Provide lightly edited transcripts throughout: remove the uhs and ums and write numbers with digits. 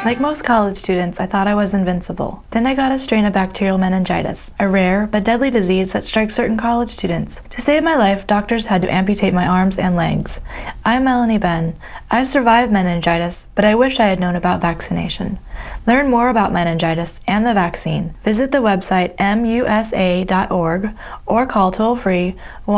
Like most college students, I thought I was invincible. Then I got a strain of bacterial meningitis, a rare but deadly disease that strikes certain college students. To save my life, doctors had to amputate my arms and legs. I'm Melanie Ben. I've survived meningitis, but I wish I had known about vaccination. Learn more about meningitis and the vaccine. Visit the website musa.org or call toll-free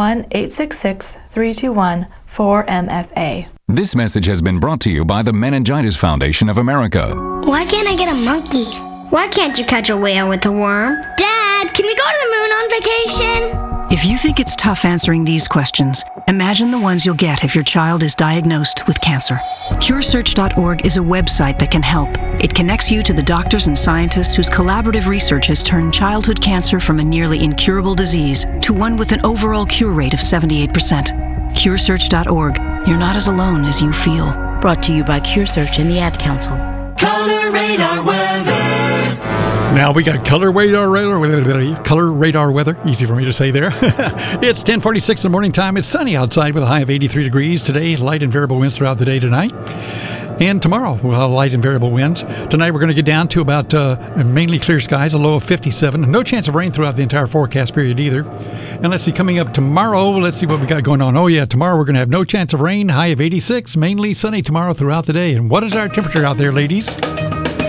1-866-321-4MFA. This message has been brought to you by the Meningitis Foundation of America. Why can't I get a monkey? Why can't you catch a whale with a worm? Dad, can we go to the moon on vacation? If you think it's tough answering these questions, imagine the ones you'll get if your child is diagnosed with cancer. CureSearch.org is a website that can help. It connects you to the doctors and scientists whose collaborative research has turned childhood cancer from a nearly incurable disease to one with an overall cure rate of 78%. CureSearch.org. You're not as alone as you feel. Brought to you by CureSearch and the Ad Council. Color Radar Weather. Now we got color radar weather. Easy for me to say there. It's 10:46 in the morning time. It's sunny outside with a high of 83 degrees. Today, light and variable winds throughout the day tonight. And tomorrow, we'll have light and variable winds. Tonight, we're going to get down to about mainly clear skies, a low of 57. No chance of rain throughout the entire forecast period either. And let's see, coming up tomorrow, let's see what we got going on. Oh, yeah, tomorrow we're going to have no chance of rain, high of 86, mainly sunny tomorrow throughout the day. And what is our temperature out there, ladies?